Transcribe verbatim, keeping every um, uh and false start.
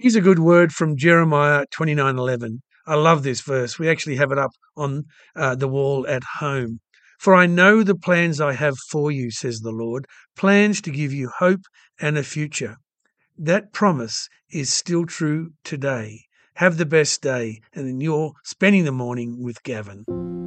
Here's a good word from Jeremiah twenty-nine eleven. I love this verse. We actually have it up on uh, the wall at home. For I know the plans I have for you, says the Lord, plans to give you hope and a future. That promise is still true today. Have the best day, and then you're spending the morning with Gavin.